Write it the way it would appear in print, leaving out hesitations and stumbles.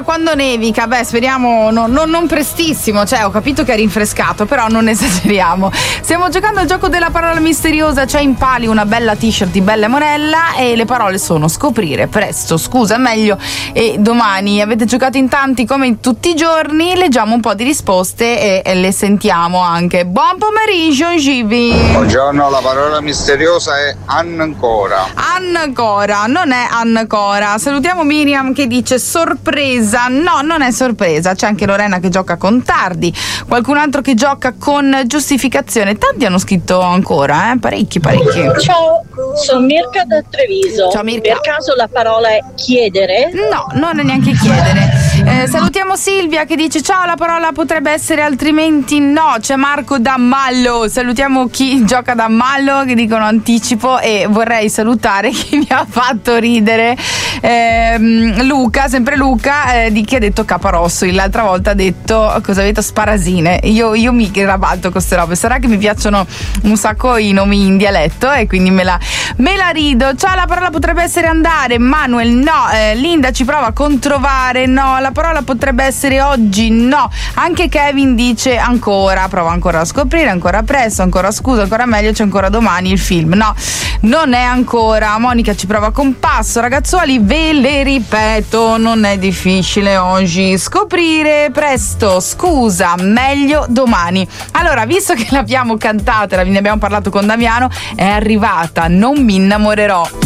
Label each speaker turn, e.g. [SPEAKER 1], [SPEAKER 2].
[SPEAKER 1] quando nevica, speriamo non prestissimo, cioè ho capito che è rinfrescato, però non esageriamo. Stiamo giocando al gioco della parola misteriosa, c'è in palio una bella t-shirt di Bella Monella e le parole sono scoprire, presto, scusa, meglio e domani. Avete giocato in tanti come in tutti i giorni, leggiamo un po' di risposte e le sentiamo anche. Buon pomeriggio Givi.
[SPEAKER 2] Buongiorno, la parola misteriosa è ancora.
[SPEAKER 1] Ancora, non è ancora. Salutiamo Miriam che dice sorpresa. No, non è sorpresa. C'è anche Lorena che gioca con tardi, qualcun altro che gioca con giustificazione. Tanti hanno scritto ancora, parecchi.
[SPEAKER 3] Ciao, sono Mirka da Treviso.
[SPEAKER 1] Ciao Mirka.
[SPEAKER 3] Per caso la parola è chiedere?
[SPEAKER 1] No, non è neanche chiedere. Salutiamo Silvia che dice ciao, la parola potrebbe essere altrimenti no. C'è Marco da Mallo, salutiamo chi gioca da Mallo che dicono anticipo, e vorrei salutare chi mi ha fatto ridere, Luca, sempre Luca, di chi ha detto Caparosso. L'altra volta ha detto, cosa ha detto, Sparasine. Io mi rabalto con queste robe, sarà che mi piacciono un sacco i nomi in dialetto e quindi me la rido. Ciao, la parola potrebbe essere andare. Manuel no. Linda ci prova a controvare, no. La parola potrebbe essere oggi, no. Anche Kevin dice ancora, prova ancora a scoprire, ancora presto, ancora scusa, ancora meglio, c'è ancora domani il film. No, non è ancora. Monica ci prova con passo. Ragazzuoli, ve le ripeto, non è difficile oggi. Scoprire, presto, scusa, meglio, domani. Allora, visto che l'abbiamo cantata, ne abbiamo parlato con Damiano, è arrivata Non mi innamorerò.